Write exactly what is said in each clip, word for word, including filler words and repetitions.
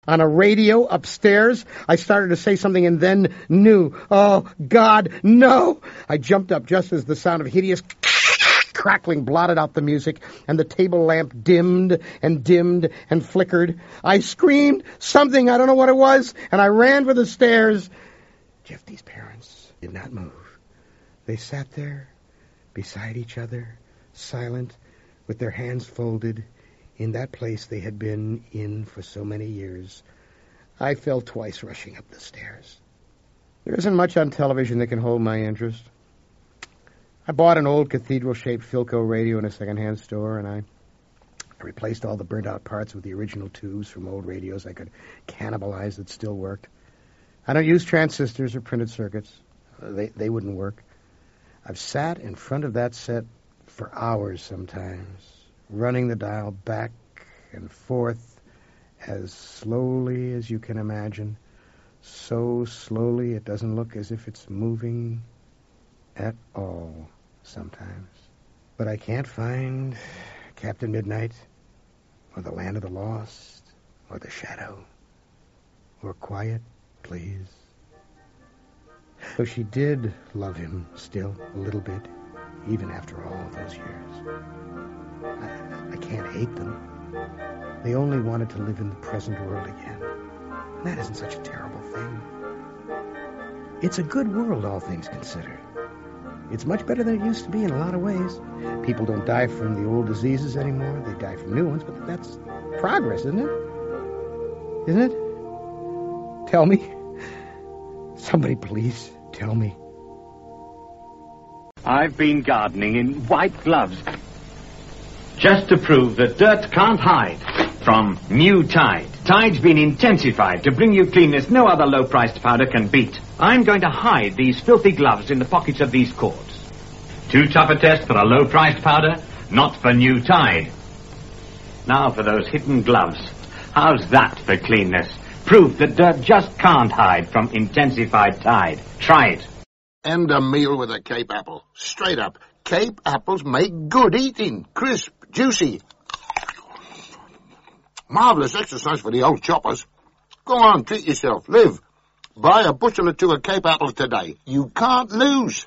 On a radio upstairs, I started to say something and then knew. Oh, God, no! I jumped up just as the sound of hideous crackling blotted out the music, and the table lamp dimmed and dimmed and flickered. I screamed something, I don't know what it was, and I ran for the stairs. Jeffy's parents did not move. They sat there, beside each other, silent, with their hands folded, in that place they had been in for so many years. I fell twice rushing up the stairs. There isn't much on television that can hold my interest. I bought an old cathedral-shaped Philco radio in a second-hand store, and I, I replaced all the burnt-out parts with the original tubes from old radios I could cannibalize that still worked. I don't use transistors or printed circuits. They, they wouldn't work. I've sat in front of that set for hours sometimes, running the dial back and forth as slowly as you can imagine, so slowly it doesn't look as if it's moving at all sometimes. But I can't find Captain Midnight, or the Land of the Lost, or the Shadow, or Quiet Please. So she did love him still a little bit, even after all those years. I, I can't hate them. They only wanted to live in the present world again. And that isn't such a terrible thing. It's a good world, all things considered. It's much better than it used to be in a lot of ways. People don't die from the old diseases anymore. They die from new ones, but that's progress, isn't it? Isn't it? Tell me. Somebody please tell me. I've been gardening in white gloves just to prove that dirt can't hide from new Tide. Tide's been intensified to bring you cleanness no other low-priced powder can beat. I'm going to hide these filthy gloves in the pockets of these cords. Too tough a test for a low-priced powder? Not for new Tide. Now for those hidden gloves. How's that for cleanness? Proof that dirt just can't hide from intensified Tide. Try it. And a meal with a Cape apple. Straight up. Cape apples make good eating. Crisp, juicy. Marvellous exercise for the old choppers. Go on, treat yourself. Live. Buy a bushel or two of Cape apples today. You can't lose.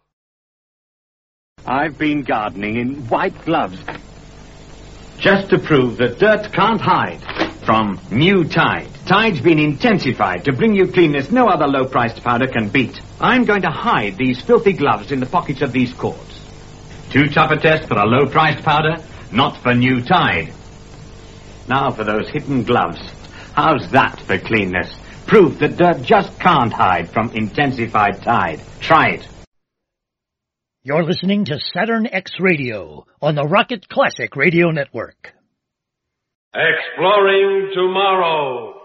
I've been gardening in white gloves just to prove that dirt can't hide from new Tide. Tide's been intensified to bring you cleanness no other low-priced powder can beat. I'm going to hide these filthy gloves in the pockets of these cords. Too tough a test for a low-priced powder? Not for new Tide. Now for those hidden gloves. How's that for cleanness? Proof that dirt just can't hide from intensified Tide. Try it. You're listening to Saturn X Radio on the Rocket Classic Radio Network. Exploring Tomorrow.